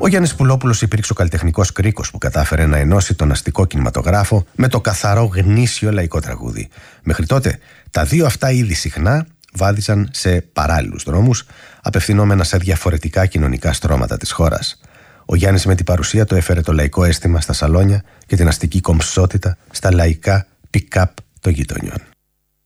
Ο Γιάννης Πουλόπουλος υπήρξε ο καλλιτεχνικός κρίκος που κατάφερε να ενώσει τον αστικό κινηματογράφο με το καθαρό γνήσιο λαϊκό τραγούδι. Μέχρι τότε, τα δύο αυτά είδη συχνά βάδιζαν σε παράλληλους δρόμους, απευθυνόμενα σε διαφορετικά κοινωνικά στρώματα της χώρας. Ο Γιάννης με την παρουσία του έφερε το λαϊκό αίσθημα στα σαλόνια και την αστική κομψότητα στα λαϊκά pick-up των γειτονιών.